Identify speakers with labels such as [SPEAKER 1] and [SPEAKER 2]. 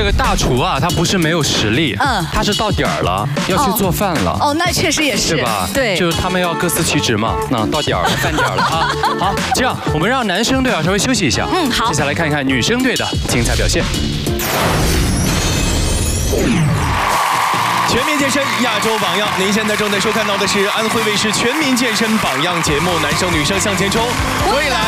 [SPEAKER 1] 个大厨啊，他不是没有实力，他是到点儿了，要去做饭了。
[SPEAKER 2] 哦，那确实也是，
[SPEAKER 1] 是吧？
[SPEAKER 2] 对，
[SPEAKER 1] 就是他们要各司其职嘛。那到点儿了，饭点儿了啊。好，这样我们让男生队啊稍微休息一下。
[SPEAKER 2] 好。
[SPEAKER 1] 接下来看一看女生队的精彩表现。
[SPEAKER 3] 全民健身亚洲榜样，您现在正在收看到的是安徽卫视全民健身榜样节目，男生女生向前冲，未来。